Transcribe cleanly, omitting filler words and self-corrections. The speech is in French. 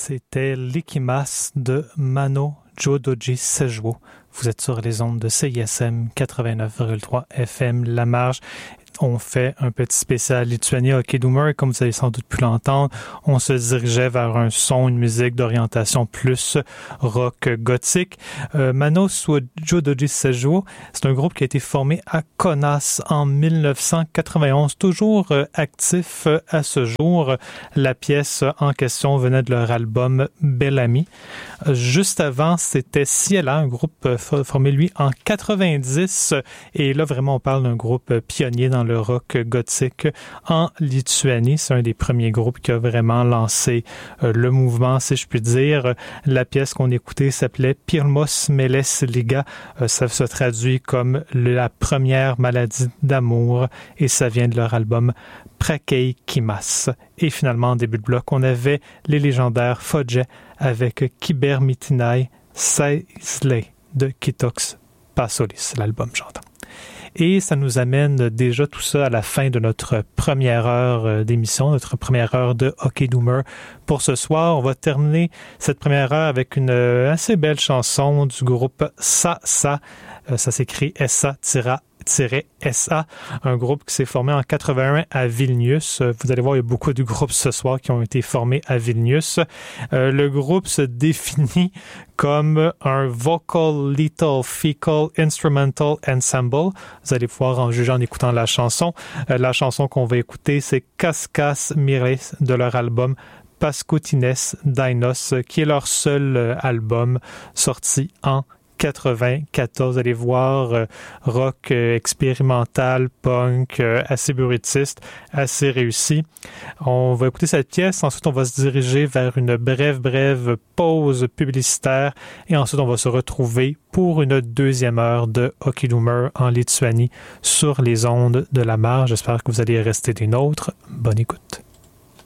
C'était Likimas de Mano Jodoji Sejuo. Vous êtes sur les ondes de CISM 89,3 FM La Marge. On fait un petit spécial Lituanie Hockey Doomer. Comme vous avez sans doute pu l'entendre, on se dirigeait vers un son, une musique d'orientation plus rock gothique. Mano Jodoji Sejuo, c'est un groupe qui a été formé à Kaunas en 1991, toujours actif à ce jour. La pièce en question venait de leur album Bellamy. Juste avant, c'était Ciela, un groupe formé, lui, en 90. Et là, vraiment, on parle d'un groupe pionnier dans le rock gothique en Lituanie. C'est un des premiers groupes qui a vraiment lancé le mouvement, si je puis dire. La pièce qu'on écoutait s'appelait Pirmos Meles Liga. Ça se traduit comme la première maladie d'amour et ça vient de leur album Prakei Kimas. Et finalement, en début de bloc, on avait les légendaires Fodje avec Kibermitinai Saisley de Kitox Passolis, l'album j'entends. Et ça nous amène déjà tout ça à la fin de notre première heure d'émission, notre première heure de Hockey Doomer pour ce soir. On va terminer cette première heure avec une assez belle chanson du groupe Sa. Ça s'écrit SA, un groupe qui s'est formé en 81 à Vilnius. Vous allez voir, il y a beaucoup de groupes ce soir qui ont été formés à Vilnius. Le groupe se définit comme un Vocal Little Fecal Instrumental Ensemble. Vous allez pouvoir en juger en écoutant la chanson. La chanson qu'on va écouter, c'est Kaskas Mires de leur album Paskutines Dainos, qui est leur seul album sorti en 94, vous allez voir, rock expérimental, punk, assez bruitiste, assez réussi. On va écouter cette pièce, ensuite on va se diriger vers une brève pause publicitaire et ensuite on va se retrouver pour une deuxième heure de Hockey Doomer en Lituanie sur les ondes de la Marge. J'espère que vous allez rester des nôtres. Bonne écoute.